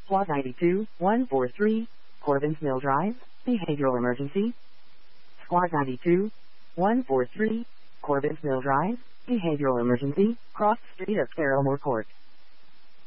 SWAT 92-143, Corbin's Mill Drive, behavioral emergency. Squad 92-143, Corbin's Mill Drive, behavioral emergency, cross street of Farrowmore Court.